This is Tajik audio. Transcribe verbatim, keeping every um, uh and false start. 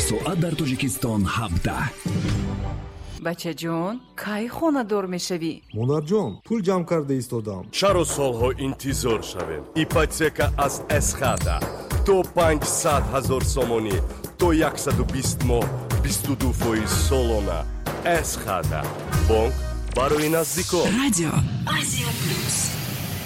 соат дар Тоҷикистон ҳабдаҳ. бачаҷон, кай хонадор мешавӣ? монарҷон, пул ҷамъ карда истодам. чаро солҳо интизор шавем? Ипотека аз эсхада то панҷсад ҳазор сомонӣ то яксаду бист моҳ бисту ду фоиз солона. эсхада бонк барои наздикон. радио Азия плюс.